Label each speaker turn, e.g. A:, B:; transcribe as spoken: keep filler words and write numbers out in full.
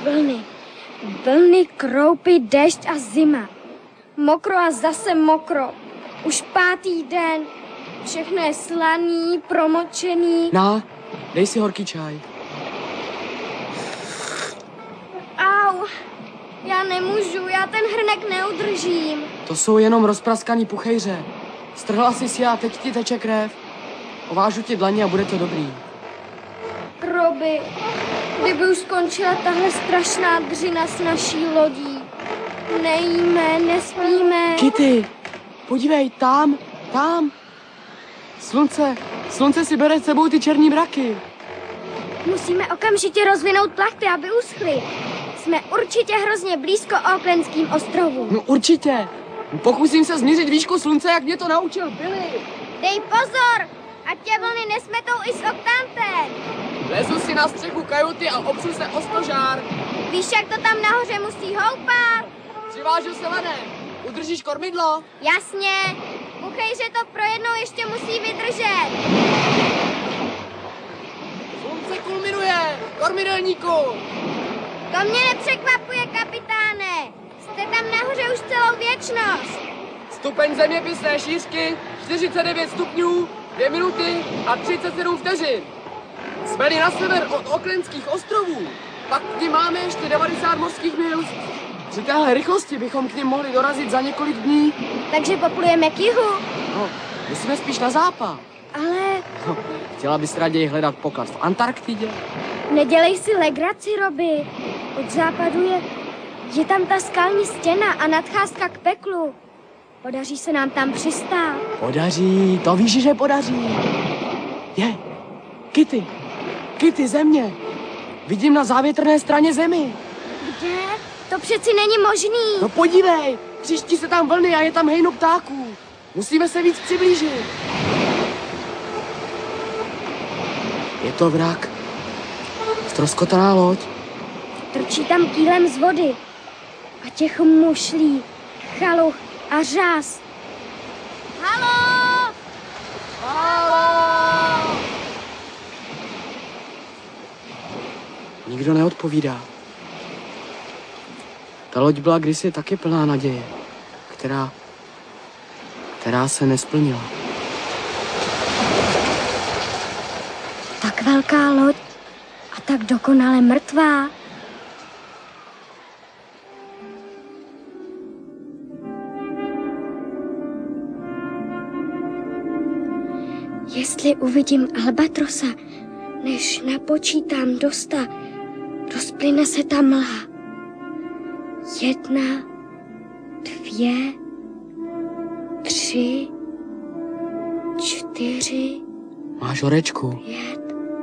A: vlny. Vlny, kroupy, déšť a zima. Mokro a zase mokro. Už pátý den. Všechno je slaný, promočený.
B: Na, dej si horký čaj.
A: Au, já nemůžu, já ten hrnek neudržím.
B: To jsou jenom rozpraskaný puchejře. Strhla jsi si a teď ti teče krev. Ovážu ti dlaně a bude to dobrý.
A: Robi, kdyby už skončila tahle strašná dřina s naší lodí. Nejíme, nespíme.
B: Kitty, podívej, tam, tam. Slunce, slunce si bere s sebou ty černý mraky.
A: Musíme okamžitě rozvinout plachty, aby uschly. Jsme určitě hrozně blízko Aucklandským ostrovům.
B: No určitě. Pokusím se změřit výšku slunce, jak mě to naučil Billy.
A: Dej pozor, ať tě vlny nesmetou i s oktantem.
B: Lezu si na střechu kajuty a opřu se o stožár.
A: Víš, jak to tam nahoře musí houpat?
B: Přivážu se lanem. Udržíš kormidlo?
A: Jasně. Buchejře to pro jednou ještě musí vydržet.
B: Slunce kulminuje. Kormidelníku.
A: To mě nepřekvapuje, kapitáne. Jste tam nahoře už celou věčnost.
B: Stupeň zeměpisné šířky čtyřicet devět stupňů, dvě minuty a třicet sedm vteřin. Jsme-li na sever od Aucklandských ostrovů, pak k nim máme ještě devadesát mořských mil. Při téhle rychlosti bychom k nim mohli dorazit za několik dní.
A: Takže poplujeme k jihu.
B: No, musíme spíš na západ.
A: Ale
B: No, chtěla bys raději hledat poklad v Antarktidě?
A: nedělej si legraci, Robi. Od západu je, je tam ta skalní stěna a nadcházka k peklu. Podaří se nám tam přistát.
B: Podaří, to víš, že podaří. Je, Kitty, Kitty, země. Vidím na závětrné straně zemi.
A: Kde? To přeci není možný.
B: No podívej, příští se tam vlny a je tam hejno ptáků. Musíme se víc přiblížit. Je to vrak. Ztroskotaná loď.
A: Trčí tam kýlem z vody. A těch mušlí, chaluch a řas. Haló!
B: Haló! Nikdo neodpovídá. Ta loď byla kdysi taky plná naděje, která, která se nesplnila.
A: Tak velká loď a tak dokonale mrtvá. Jestli uvidím albatrosa, než napočítám do sta, rozplyne se ta mlha. Jedna, dvě, tři, čtyři,
B: Máš horečku.
A: pět,